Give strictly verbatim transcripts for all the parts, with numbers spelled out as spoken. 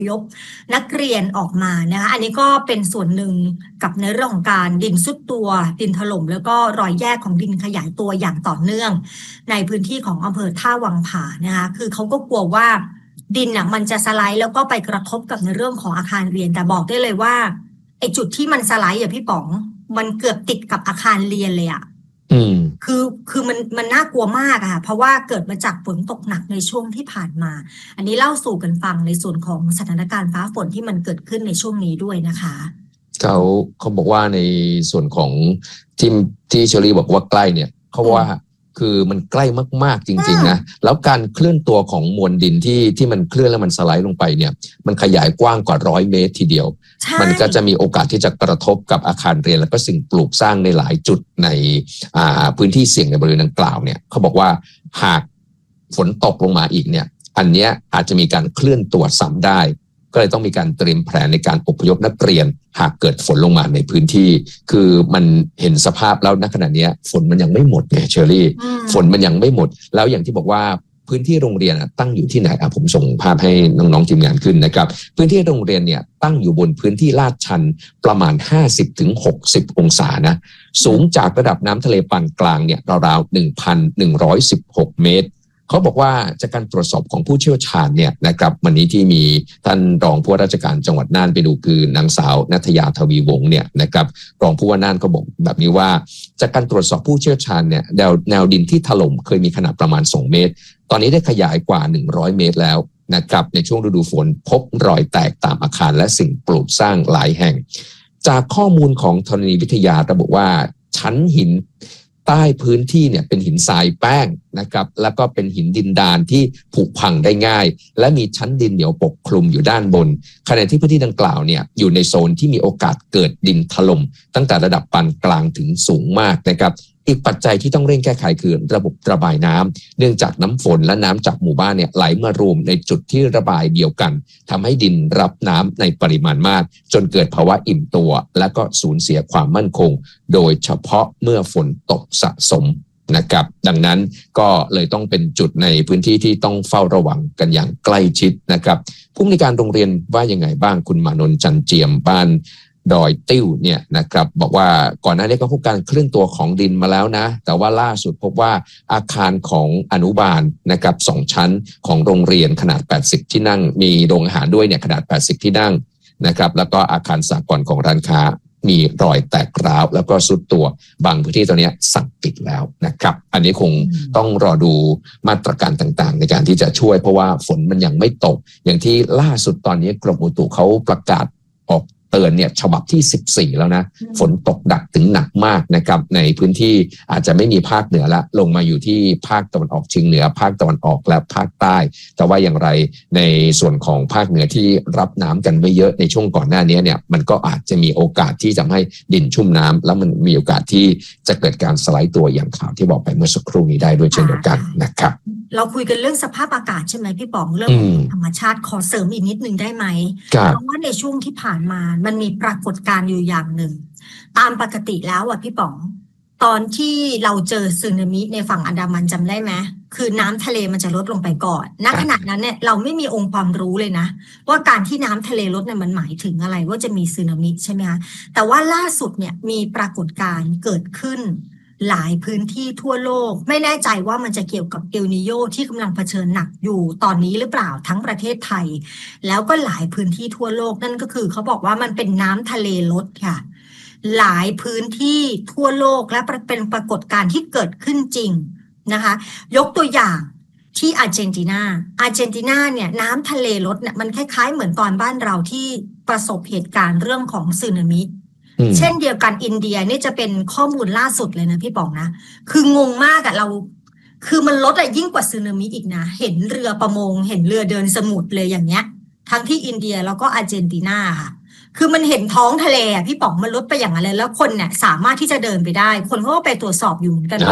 ยพนักเรียนออกมานะคะอันนี้ก็เป็นส่วนหนึ่งกับในเรื่องของการดินซุดตัวดินถล่มแล้วก็รอยแยกของดินขยายตัวอย่างต่อเนื่องในพื้นที่ของอำเภอท่าวังผานะคะคือเขาก็กลัวว่าดินอ่ะมันจะสไลด์แล้วก็ไปกระทบกับในเรื่องของอาคารเรียนแต่บอกได้เลยว่าไอ้จุดที่มันสไลด์อ่ะพี่ป๋องมันเกือบติดกับอาคารเรียนเลยอ่ะอืมคือคือมันมันน่ากลัวมากอะค่ะเพราะว่าเกิดมาจากฝนตกหนักในช่วงที่ผ่านมาอันนี้เล่าสู่กันฟังในส่วนของสถานการณ์ฟ้าฝนที่มันเกิดขึ้นในช่วงนี้ด้วยนะคะเขาเขาบอกว่าในส่วนของที่ที่เชอรี่บอกว่าใกล้เนี่ยเขาว่าคือมันใกล้มากๆจริงๆนะแล้วการเคลื่อนตัวของมวลดินที่ที่มันเคลื่อนแล้วมันสไลด์ลงไปเนี่ยมันขยายกว้างกว่าร้อยเมตรทีเดียวมันก็จะมีโอกาสที่จะกระทบกับอาคารเรียนแล้วก็สิ่งปลูกสร้างในหลายจุดในอ่าพื้นที่เสี่ยงในบริเวณดังกล่าวเนี่ยเขาบอกว่าหากฝนตกลงมาอีกเนี่ยอันเนี้ยอาจจะมีการเคลื่อนตัวซ้ำได้ก็เลยต้องมีการเตรียมแผนในการอพยพนักเรียนหากเกิดฝนลงมาในพื้นที่คือมันเห็นสภาพแล้วณขณะนี้ฝนมันยังไม่หมดไงเชอรี่ฝนมันยังไม่หมดแล้วอย่างที่บอกว่าพื้นที่โรงเรียนตั้งอยู่ที่ไหนอ่ะผมส่งภาพให้น้องๆทีมงานขึ้นนะครับพื้นที่โรงเรียนเนี่ยตั้งอยู่บนพื้นที่ลาดชันประมาณ ห้าสิบถึงหกสิบ องศานะสูงจากระดับน้ำทะเลปานกลางเนี่ยราวๆ หนึ่งพันหนึ่งร้อยสิบหก เมตรเขาบอกว่าจากการตรวจสอบของผู้เชี่ยวชาญเนี่ยนะครับวันนี้ที่มีท่านรองผู้ว่าราชการจังหวัดน่านไปดูคือนางสาวณัฐยาทวีวงศ์เนี่ยนะครับรองผู้ว่าน่านก็บอกแบบนี้ว่าจากการตรวจสอบผู้เชี่ยวชาญเนี่ยแนวแนวดินที่ถล่มเคยมีขนาดประมาณสองเมตรตอนนี้ได้ขยายกว่าหนึ่งร้อยเมตรแล้วนะครับในช่วงฤดูฝนพบรอยแตกตามอาคารและสิ่งปลูกสร้างหลายแห่งจากข้อมูลของธรณีวิทยาระบุว่าชั้นหินใต้พื้นที่เนี่ยเป็นหินทรายแป้งนะครับแล้วก็เป็นหินดินดานที่ผุพังได้ง่ายและมีชั้นดินเหนียวปกคลุมอยู่ด้านบนขณะที่พื้นที่ดังกล่าวเนี่ยอยู่ในโซนที่มีโอกาสเกิดดินถล่มตั้งแต่ระดับปานกลางถึงสูงมากนะครับอีกปัจจัยที่ต้องเร่งแก้ไขคือระบบระบายน้ำเนื่องจากน้ำฝนและน้ำจากหมู่บ้านเนี่ยไหลมารวมในจุดที่ระบายเดียวกันทำให้ดินรับน้ำในปริมาณมากจนเกิดภาวะอิ่มตัวและก็สูญเสียความมั่นคงโดยเฉพาะเมื่อฝนตกสะสมนะครับดังนั้นก็เลยต้องเป็นจุดในพื้นที่ที่ต้องเฝ้าระวังกันอย่างใกล้ชิดนะครับผู้อำนวยการโรงเรียนว่ายังไงบ้างคุณมานนท์จันเจียมบ้านดอยติ้วเนี่ยนะครับบอกว่าก่อนหน้านี้ก็พบการเคลื่อนตัวของดินมาแล้วนะแต่ว่าล่าสุดพบว่าอาคารของอนุบาลนะครับสองชั้นของโรงเรียนขนาดแปดสิบที่นั่งมีโรงอาหารด้วยเนี่ยขนาดแปดสิบที่นั่งนะครับแล้วก็อาคารสหกรณ์ของร้านค้ามีรอยแตกร้าวแล้วก็สุดตัวบางพื้นที่ตอนนี้สั่งปิดแล้วนะครับอันนี้คงต้องรอดูมาตรการต่างๆในการที่จะช่วยเพราะว่าฝนมันยังไม่ตกอย่างที่ล่าสุดตอนนี้กรมอุตุเขาประกาศออกเตือนเนี่ยฉบับที่สิบสี่แล้วนะฝนตกหนักถึงหนักมากนะครับในพื้นที่อาจจะไม่มีภาคเหนือละลงมาอยู่ที่ภาคตะวันออกเฉียงเหนือภาคตะวันออกและภาคใต้แต่ว่าอย่างไรในส่วนของภาคเหนือที่รับน้ำกันไม่เยอะในช่วงก่อนหน้านี้เนี่ยมันก็อาจจะมีโอกาสที่จะให้ดินชุ่มน้ำแล้วมันมีโอกาสที่จะเกิดการสไลด์ตัวอย่างข่าวที่บอกไปเมื่อสักครู่นี้ได้ด้วยเช่นเดียวกันนะครับเราคุยกันเรื่องสภาพอากาศใช่ไหมพี่ป๋องเรื่องธรรมชาติขอเสริมอีกนิดนึงได้ไหมเพราะว่าในช่วงที่ผ่านมามันมีปรากฏการณ์อยู่อย่างหนึ่งตามปกติแล้วอ่ะพี่ป๋องตอนที่เราเจอสึนามิในฝั่งอันดามันจำได้ไหมคือน้ำทะเลมันจะลดลงไปก่อนณขณะนั้นเนี่ยเราไม่มีองค์ความรู้เลยนะว่าการที่น้ำทะเลลดเนี่ยมันหมายถึงอะไรว่าจะมีสึนามิใช่ไหมคะแต่ว่าล่าสุดเนี่ยมีปรากฏการณ์เกิดขึ้นหลายพื้นที่ทั่วโลกไม่แน่ใจว่ามันจะเกี่ยวกับเอลนีโญที่กำลังเผชิญหนักอยู่ตอนนี้หรือเปล่าทั้งประเทศไทยแล้วก็หลายพื้นที่ทั่วโลกนั่นก็คือเขาบอกว่ามันเป็นน้ำทะเลลดค่ะหลายพื้นที่ทั่วโลกและเป็นปรากฏการณ์ที่เกิดขึ้นจริงนะคะยกตัวอย่างที่อาร์เจนตินาอาร์เจนตินาเนี่ยน้ำทะเลลดเนี่ยมันคล้ายๆเหมือนตอนบ้านเราที่ประสบเหตุการณ์เรื่องของสึนามิเช่นเดียวกันอินเดียนี่จะเป็นข้อมูลล่าสุดเลยนะพี่ป๋องนะคืองงมากอะเราคือมันลดอะยิ่งกว่าสึนามิอีกนะเห็นเรือประมงเห็นเรือเดินสมุทรเลยอย่างเงี้ยทั้งที่อินเดียแล้วก็อาร์เจนตินาค่ะคือมันเห็นท้องทะเลอะพี่ป๋องมันลดไปอย่างไรแล้วคนเนี่ยสามารถที่จะเดินไปได้คนเขาก็ไปตรวจสอบอยู่เหมือนกันว่า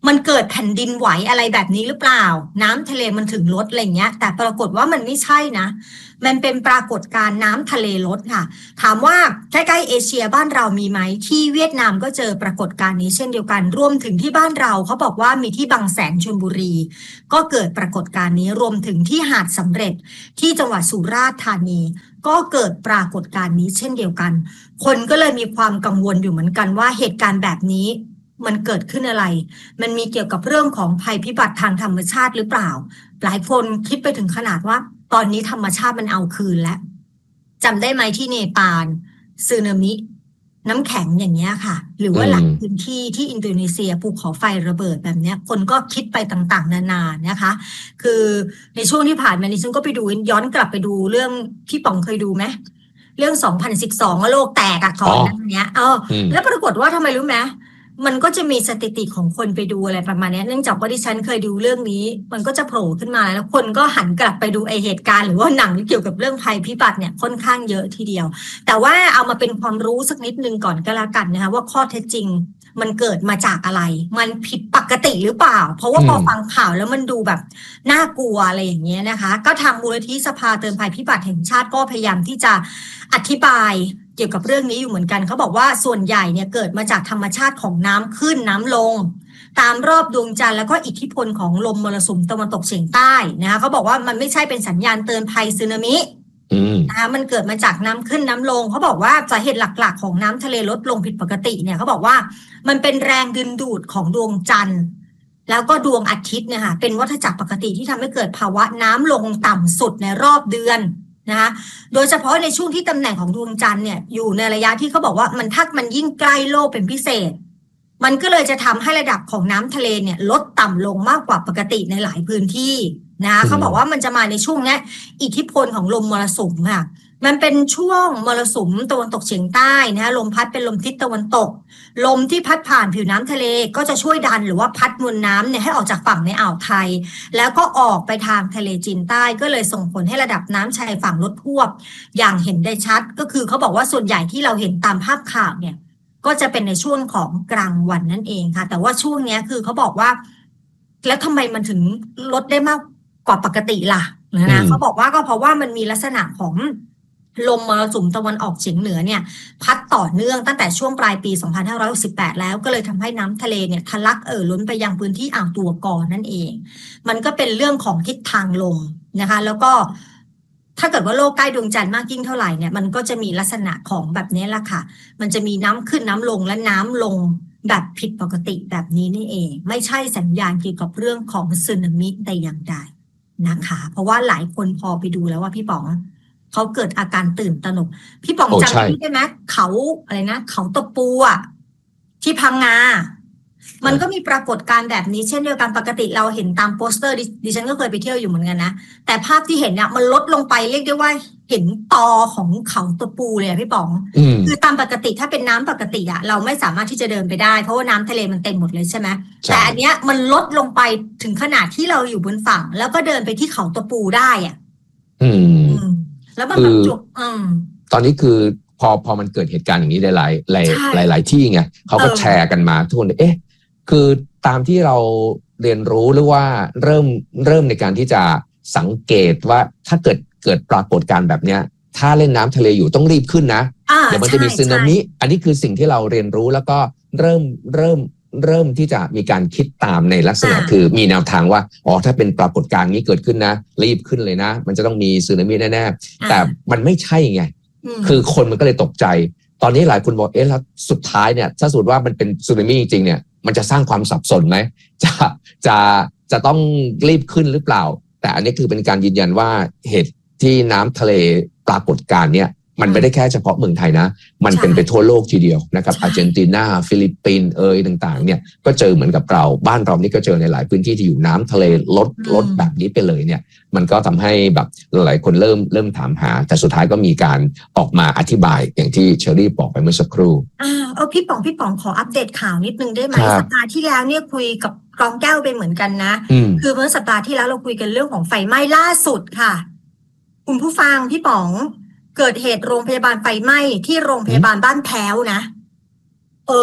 มันเกิดแผ่นดินไหวอะไรแบบนี้หรือเปล่าน้ำทะเลมันถึงลดอะไรเงี้ยแต่ปรากฏว่ามันไม่ใช่นะมันเป็นปรากฏการณ์น้ำทะเลลดค่ะถามว่าใกล้ๆเอเชียบ้านเรามีไหมที่เวียดนามก็เจอปรากฏการณ์นี้เช่นเดียวกันรวมถึงที่บ้านเราเขาบอกว่ามีที่บางแสนชลบุรีก็เกิดปรากฏการณ์นี้รวมถึงที่หาดสำเร็จที่จังหวัดสุราษฎร์ธานีก็เกิดปรากฏการณ์นี้เช่นเดียวกันคนก็เลยมีความกังวลอยู่เหมือนกันว่าเหตุการณ์แบบนี้มันเกิดขึ้นอะไรมันมีเกี่ยวกับเรื่องของภัยพิบัติทางธรรมชาติหรือเปล่าหลายคนคิดไปถึงขนาดว่าตอนนี้ธรรมชาติมันเอาคืนแล้วจำได้ไหมที่เนปาลสึนามิน้ำแข็งอย่างเงี้ยค่ะหรือว่าหลายพื้นที่ที่อินโดนีเซียภูเขาไฟระเบิดแบบเนี้ยคนก็คิดไปต่างๆนานานะคะคือในช่วงที่ผ่านมานี้ฉันก็ไปดูย้อนกลับไปดูเรื่องพี่ป๋องเคยดูไหมเรื่องสองพันสิบสองโลกแตกอะก่อนนั้นเนี้ยเออแล้วปรากฏว่าทำไมรู้ไหมมันก็จะมีสถิติของคนไปดูอะไรประมาณนี้เนื่องจากว่าดิฉันเคยดูเรื่องนี้มันก็จะโผล่ขึ้นมาแล้วคนก็หันกลับไปดูไอเหตุการณ์หรือว่าหนังที่เกี่ยวกับเรื่องภัยพิบัติเนี่ยค่อนข้างเยอะทีเดียวแต่ว่าเอามาเป็นความรู้สักนิดนึงก่อนก็แล้วกันนะคะว่าข้อเท็จจริงมันเกิดมาจากอะไรมันผิดปกติหรือเปล่าเพราะว่าพอฟังข่าวแล้วมันดูแบบน่ากลัวอะไรอย่างเงี้ยนะคะก็ทางมูลนิธิสภาเตือนภัยพิบัติแห่งชาติก็พยายามที่จะอธิบายเกี่ยวกับเรื่องนี้อยู่เหมือนกันเขาบอกว่าส่วนใหญ่เนี่ยเกิดมาจากธรรมชาติของน้ำขึ้นน้ำลงตามรอบดวงจันทร์แล้วก็อิทธิพลของลมมรสุมตะวันตกเฉียงใต้นะคะเขาบอกว่ามันไม่ใช่เป็นสัญญาณเตือนภัยสึนามินะคะมันเกิดมาจากน้ำขึ้นน้ำลงเขาบอกว่าสาเหตุหลักๆของน้ำทะเลลดลงผิดปกติเนี่ยเขาบอกว่ามันเป็นแรงดึงดูดของดวงจันทร์แล้วก็ดวงอาทิตย์เนี่ยค่ะเป็นวัฏจักรปกติที่ทำให้เกิดภาวะน้ำลงต่ำสุดในรอบเดือนนะคะโดยเฉพาะในช่วงที่ตำแหน่งของดวงจันทร์เนี่ยอยู่ในระยะที่เขาบอกว่ามันถ้ามันยิ่งใกล้โลกเป็นพิเศษมันก็เลยจะทำให้ระดับของน้ำทะเลเนี่ยลดต่ำลงมากกว่าปกติในหลายพื้นที่นะเขาบอกว่ามันจะมาในช่วงนี้อิทธิพลของลมมรสุมค่ะมันเป็นช่วงมรสุมตะวันตกเฉียงใต้นะลมพัดเป็นลมทิศตะวันตกลมที่พัดผ่านผิวน้ำทะเลก็จะช่วยดันหรือว่าพัดมวลน้ำเนี่ยให้ออกจากฝั่งในอ่าวไทยแล้วก็ออกไปทางทะเลจีนใต้ก็เลยส่งผลให้ระดับน้ำชายฝั่งลดฮวบอย่างเห็นได้ชัดก็คือเขาบอกว่าส่วนใหญ่ที่เราเห็นตามภาพข่าวเนี่ยก็จะเป็นในช่วงของกลางวันนั่นเองค่ะแต่ว่าช่วงนี้คือเขาบอกว่าแล้วทำไมมันถึงลดได้มากกว่าปกติล่ะนะเขาบอกว่าก็เพราะว่ามันมีลักษณะของลมมรสุมตะวันออกเฉียงเหนือเนี่ยพัดต่อเนื่องตั้งแต่ช่วงปลายปีสองพันห้าร้อยหกสิบแปดแล้วก็เลยทำให้น้ำทะเลเนี่ยทะลักเอ่อล้นไปยังพื้นที่อ่าวตัวกอนั่นเองมันก็เป็นเรื่องของทิศทางลมนะคะแล้วก็ถ้าเกิดว่าโลกใกล้ดวงจันทร์มากยิ่งเท่าไหร่เนี่ยมันก็จะมีลักษณะของแบบนี้แหละค่ะมันจะมีน้ำขึ้นน้ำลงและน้ำลงแบบผิดปกติแบบนี้นี่เองไม่ใช่สัญญาณเกี่ยวกับเรื่องของสึนามิแต่อย่างใดนะคะเพราะว่าหลายคนพอไปดูแล้วว่าพี่ป๋องเขาเกิดอาการตื่นตระหนกพี่ป๋องจำได้ไหมเขาอะไรนะเขาตะปูอ่ะที่พังงามันก็มีปรากฏการณ์แบบนี้เช่นเดียวกันปกติเราเห็นตามโปสเตอร์ดิฉันก็เคยไปเที่ยวอยู่เหมือนกันนะแต่ภาพที่เห็นเนี่ยมันลดลงไปเรียกได้ว่าเห็นตอของเขาตะปูเลยพี่ป๋องคือตามปกติถ้าเป็นน้ำปกติอะเราไม่สามารถที่จะเดินไปได้เพราะว่าน้ำทะเลมันเต็มหมดเลยใช่ไหมแต่อันเนี้ยมันลดลงไปถึงขนาดที่เราอยู่บนฝั่งแล้วก็เดินไปที่เขาตะปูได้อ่ะอืมแล้วมันแบบจุกอืมตอนนี้คือพอพอมันเกิดเหตุการณ์อย่างนี้หลายหลายหลายหลายที่ไงเขาก็แชร์กันมาทุกคนเอ๊ะคือตามที่เราเรียนรู้หรือว่าเริ่มเริ่มในการที่จะสังเกตว่าถ้าเกิดเกิดปรากฏการณ์แบบเนี้ยถ้าเล่นน้ำทะเลอยู่ต้องรีบขึ้นนะเดี๋ยวมันจะมีสึนามิอันนี้คือสิ่งที่เราเรียนรู้แล้วก็เริ่มเริ่มเริ่มที่จะมีการคิดตามในลักษณะคือมีแนวทางว่าอ๋อถ้าเป็นปรากฏการณ์นี้เกิดขึ้นนะรีบขึ้นเลยนะมันจะต้องมีสึนามิแน่ๆแต่มันไม่ใช่ไงคือคนมันก็เลยตกใจตอนนี้หลายคนบอกเอ๊ะแล้วสุดท้ายเนี่ยถ้าสมมติว่ามันเป็นสึนามิจริงๆเนี่ยมันจะสร้างความสับสนไหมจะจะจะต้องรีบขึ้นหรือเปล่าแต่อันนี้คือเป็นการยืนยันว่าเหตุที่น้ำทะเลปรากฏการณ์เนี่ยมันไม่ได้แค่เฉพาะเมืองไทยนะมันเป็นไปทั่วโลกทีเดียวนะครับอาร์เจนตินาฟิลิปปินส์เอยต่างๆเนี่ยก็เจอเหมือนกับเราบ้านเรานี่ก็เจอในหลายพื้นที่ที่อยู่น้ำทะเลลดลดแบบนี้ไปเลยเนี่ยมันก็ทำให้แบบหลายคนเริ่มเริ่มถามหาแต่สุดท้ายก็มีการออกมาอธิบายอย่างที่เชอรี่บอกไปเมื่อสักครู่อ่าเออพี่ป๋องพี่ป๋องขออัปเดตข่าวนิดนึงได้ไหมสัปดาห์ที่แล้วเนี่ยคุยกับกองแก้วเป็นเหมือนกันนะคือเมื่อสัปดาห์ที่แล้วเราคุยกันเรื่องของไฟไหม้ล่าสุดค่ะคุณผู้ฟังพี่ป๋องเกิดเหตุโรงพยาบาลไฟไหม้ที่โรงพยาบาลบ้านแพ้วนะเออ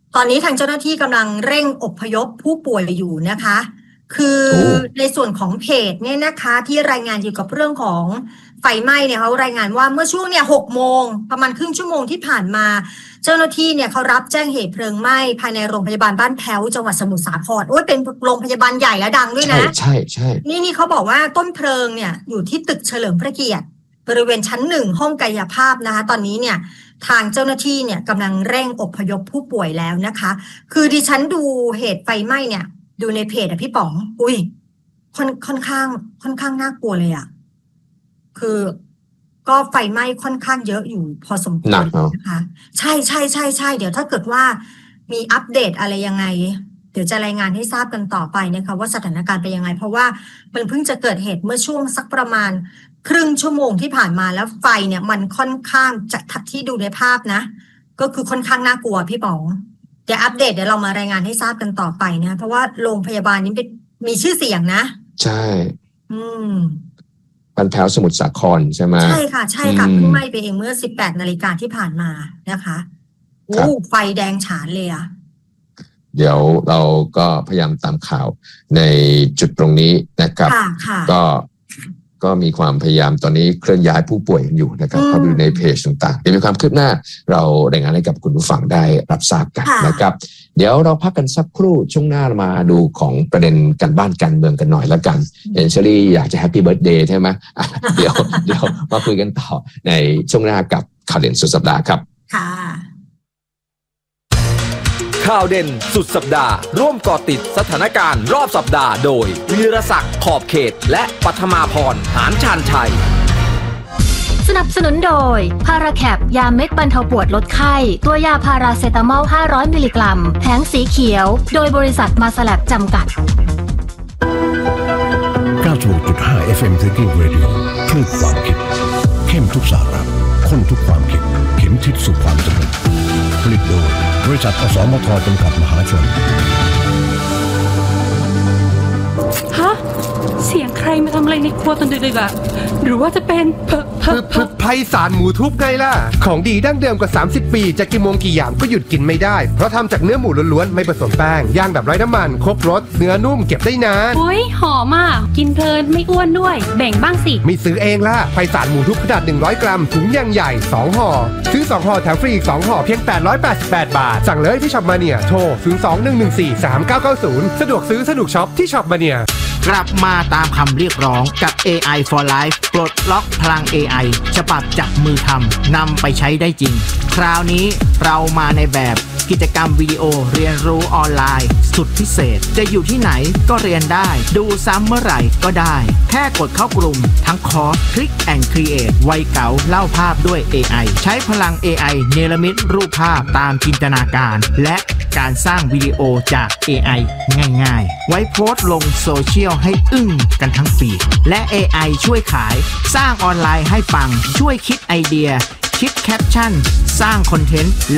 ตอนนี้ทางเจ้าหน้าที่กำลังเร่งอพยพผู้ป่วยอยู่นะคะคือในส่วนของเพจเนี่ยนะคะที่รายงานเกี่ยวกับเรื่องของไฟไหม้เนี่ยเขารายงานว่าเมื่อช่วงเนี่ยหกโมงประมาณครึ่งชั่วโมงที่ผ่านมาเจ้าหน้าที่เนี่ยเขารับแจ้งเหตุเพลิงไหม้ภายในโรงพยาบาลบ้านแพ้วจังหวัดสมุทรสาครโอ้ยเป็นโรงพยาบาลใหญ่และดังด้วยนะใช่ใช่นี่นี่เขาบอกว่าต้นเพลิงเนี่ยอยู่ที่ตึกเฉลิมพระเกียรติบริเวณชั้นหนึ่งห้องกายภาพนะคะตอนนี้เนี่ยทางเจ้าหน้าที่เนี่ยกำลังเร่งอพยพผู้ป่วยแล้วนะคะคือดิฉันดูเหตุไฟไหม้เนี่ยดูในเพจอะพี่ป๋องอุ้ยค่อนค่อนข้างค่อนข้างน่ากลัวเลยอะคือก็ไฟไหม้ค่อนข้างเยอะอยู่พอสมควรนะคะใช่ใช่ใช่ใช่เดี๋ยวถ้าเกิดว่ามีอัปเดตอะไรยังไงเดี๋ยวจะรายงานให้ทราบกันต่อไปนะคะว่าสถานการณ์เป็นยังไงเพราะว่ามันเพิ่งจะเกิดเหตุเมื่อช่วงสักประมาณครึ่งชั่วโมงที่ผ่านมาแล้วไฟเนี่ยมันค่อนข้างจะที่ดูในภาพนะก็คือค่อนข้างน่ากลัวพี่ป๋องเดี๋ยวอัปเดตเดี๋ยวเรามารายงานให้ทราบกันต่อไปนะเพราะว่าโรงพยาบาลนี้เป็นมีชื่อเสียงนะใช่อืมบ้านแพ้วสมุทรสาครใช่ไหมใช่ค่ะใช่ค่ะเพิ่งไหม้ไปเองเมื่อสิบแปดนาฬิกาที่ผ่านมานะคะโอ้ไฟแดงฉานเลยอะเดี๋ยวเราก็พยายามตามข่าวในจุดตรงนี้นะครับก็ก็มีความพยายามตอนนี้เคลื่อนย้ายผู้ป่วยอยู่นะครับเข้าไปดูในเพจต่างๆเดี๋ยวมีความคืบหน้าเรารายงานให้กับคุณผู้ฟังได้รับทราบกันนะครับเดี๋ยวเราพักกันสักครู่ช่วงหน้ามาดูของประเด็นการบ้านการเมืองกันหน่อยแล้วกันเอ็นเชอรี่อยากจะแฮปปี้เบิร์ธเดย์ใช่ไหมเดี๋ยวเดี๋ยวมาคุยกันต่อในช่วงหน้ากับข่าวเด่นสุดสัปดาห์ครับค่ะข่าวเด่นสุดสัปดาห์ร่วมก่อติดสถานการณ์รอบสัปดาห์โดยวีรศักดิ์ขอบเขตและปัทมาพรหานชาญชัยสนับสนุนโดยพาราแคปยาเม็ดบรรเทาปวดลดไข้ตัวยาพาราเซตามอลห้าร้อยมิลลิกรัมแผงสีเขียวโดยบริษัทมาสแลบจำกัดเก้าสิบหกจุดห้า เอฟ เอ็ม Thinking Radio คลื่นความคิดเข้มทุกสาระข้นทุกความคิดเข็มทิศสู่ความสำเร็จผลิตโดยบริษัทอสมทจำกัดมหาชนฮะเสียงใครมาทำอะไรในครัวตอนดึกๆอ่ะหรือว่าจะเป็นเพิ่มเพิ่มเพิ่มไพศาลหมูทุบไงล่ะของดีดั้งเดิมกว่าสามสิบปีจะกี่โมงกี่ยามก็หยุดกินไม่ได้เพราะทำจากเนื้อหมูล้วนๆไม่ผสมแป้งย่างแบบไร้น้ำมันครบรสเนื้อนุ่มเก็บได้นานโอ้ยหอมอ่ะกินเพลินไม่อ้วนด้วยแบ่งบ้างสิไม่ซื้อเองล่ะไพศาลหมูทุบขนาดหนึ่งร้อยกรัมถุงยังใหญ่สองห่อซื้อสองห่อแถมฟรีอีกสองห่อเพียงแปดร้อยแปดสิบแปดบาทสั่งเลยที่ช็อปมาเนียโทรศูนย์ สอง หนึ่ง หนึ่ง สี่ สาม เก้า เก้า ศูนย์สะดวกซื้อสะดวกช็อปที่ช็อปมาเนียกลับมาตามคำเรียกร้องกับ เอ ไอ for Life ปลดล็อกพลัง เอ ไอ ฉบับจับมือทำนำไปใช้ได้จริงคราวนี้เรามาในแบบกิจกรรมวิดีโอเรียนรู้ออนไลน์สุดพิเศษจะอยู่ที่ไหนก็เรียนได้ดูซ้ำเมื่อไหร่ก็ได้แค่กดเข้ากลุ่มทั้งคอร์ส Click and Create วัยเก๋าเล่าภาพด้วย เอ ไอ ใช้พลัง เอ ไอ เนรมิตรูปภาพตามจินตนาการและการสร้างวิดีโอจาก เอ ไอ ง่ายๆไว้โพสต์ลงโซเชียลให้อึ้งกันทั้งฟีดและ เอ ไอ ช่วยขายสร้างออนไลน์ให้ปังช่วยคิดไอเดียคิดแคปชั่นสร้างคอนเทนต์